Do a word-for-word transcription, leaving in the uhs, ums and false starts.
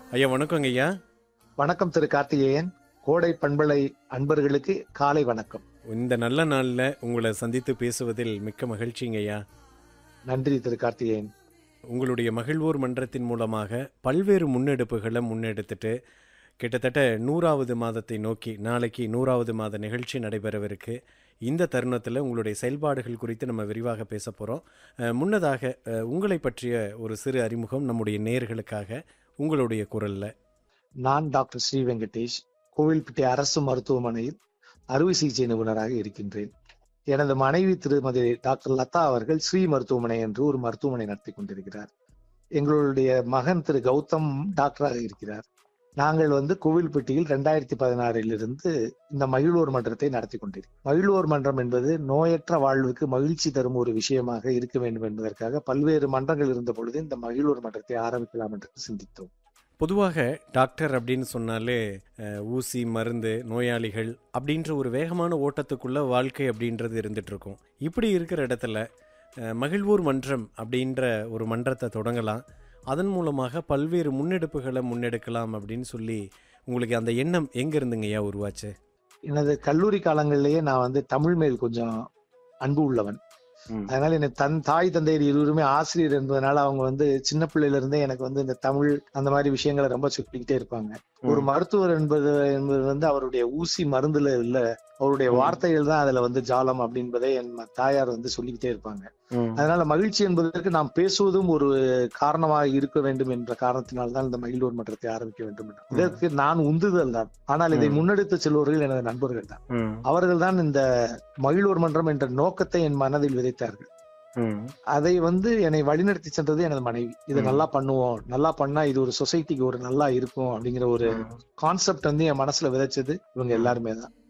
ஐயா வணக்கங்க ஐயா. வணக்கம் திரு கார்த்திகேயன். கோடை பண்பலை அன்பர்களுக்கு காலை வணக்கம். இந்த நல்ல நாள்ல உங்களை சந்தித்து பேசுவதில் மிக்க மகிழ்ச்சிங்க ஐயா. நன்றி திரு கார்த்திகேயன். உங்களுடைய மகிழ்வோர் மன்றத்தின் மூலமாக பல்வேறு முன்னெடுப்புகளை முன்னெடுத்துட்டு கிட்டத்தட்ட நூறாவது மாதத்தை நோக்கி நாளைக்கு நூறாவது மாத நிகழ்ச்சி நடைபெறவிருக்கு. இந்த தருணத்தில் உங்களுடைய செயல்பாடுகள் குறித்து நம்ம விரிவாக பேச போகிறோம். முன்னதாக அஹ், உங்களை பற்றிய ஒரு சிறு அறிமுகம் நம்முடைய நேயர்களுக்காக உங்களுடைய குரலில். நான் டாக்டர் ஸ்ரீ வெங்கடேஷ், கோவில்பட்டி அரசு மருத்துவமனையில் அறுவை சிகிச்சை நிபுணராக இருக்கின்றேன். எனது மனைவி திருமதி டாக்டர் லதா அவர்கள் ஸ்ரீ மருத்துவமனை என்று ஒரு மருத்துவமனை நடத்தி கொண்டிருக்கிறார். எங்களுடைய மகன் திரு கௌதம் டாக்டராக இருக்கிறார். நாங்கள் வந்து கோவில்பட்டியில் ரெண்டாயிரத்தி பதினாறில் இருந்து இந்த மகிழ்வோர் மன்றத்தை நடத்தி கொண்டிருக்கிறோம். மகிழ்வோர் மன்றம் என்பது நோயற்ற வாழ்வுக்கு மகிழ்ச்சி தரும் ஒரு விஷயமாக இருக்க வேண்டும் என்பதற்காக பல்வேறு மன்றங்கள் இருந்த பொழுது இந்த மகிழ்வோர் மன்றத்தை ஆரம்பிக்கலாம் என்று சிந்தித்தோம். பொதுவாக டாக்டர் அப்படின்னு சொன்னாலே அஹ், ஊசி மருந்து நோயாளிகள் அப்படின்ற ஒரு வேகமான ஓட்டத்துக்குள்ள வாழ்க்கை அப்படின்றது இருந்துட்டு இருக்கும். இப்படி இருக்கிற இடத்துல அஹ், மகிழ்வோர் மன்றம் அப்படின்ற ஒரு மன்றத்தை தொடங்கலாம், அதன் மூலமாக பல்வேறு முன்னெடுப்புகளை முன்னெடுக்கலாம் அப்படின்னு சொல்லி உங்களுக்கு அந்த எண்ணம் எங்க இருந்துங்க ஐயா உருவாச்சு? எனது கல்லூரி காலங்களிலேயே நான் வந்து தமிழ் மேல் கொஞ்சம் அன்பு உள்ளவன். ம். அதனால எனக்கு தன் தாய் தந்தையர் இருவருமே ஆசிரியர் என்பதனால அவங்க வந்து சின்ன பிள்ளையில இருந்தே எனக்கு வந்து இந்த தமிழ் அந்த மாதிரி விஷயங்களை ரொம்ப சொல்லிக்கிட்டே இருப்பாங்க. ஒரு மருத்துவர் என்பது என்பது வந்து அவருடைய ஊசி மருந்துல இல்ல, அவருடைய ம். வார்த்தைகள் தான் அதுல வந்து ஜாலம் அப்படின்பதை என் ம- தாயார் வந்து சொல்லிக்கிட்டே இருப்பாங்க. ம். அதனால மகிழ்ச்சி என்பதற்கு நாம் பேசுவதும் ஒரு காரணமாக இருக்க வேண்டும் என்ற காரணத்தினால்தான் இந்த மகிழ்வோர் மன்றத்தை ஆரம்பிக்க வேண்டும் என்று. இதற்கு நான் உந்துதல் தான், ஆனால் இதை ம். முன்னெடுத்து செல்வர்கள் எனது நண்பர்கள் தான். ம். அவர்கள் தான் இந்த மகிழ்வோர் மன்றம் என்ற நோக்கத்தை என் மனதில் விதைத்தார்கள். ம். அதை வந்து என்னை வழிநடத்தி சென்றது எனது மனைவி. இது ம். நல்லா பண்ணுவோம், நல்லா பண்ணா இது ஒரு சொசைட்டிக்கு ஒரு நல்லா இருக்கும் அப்படிங்கிற ஒரு ம். கான்செப்ட் வந்து என் மனசுல விதைச்சது இவங்க ம். எல்லாருமே தான்.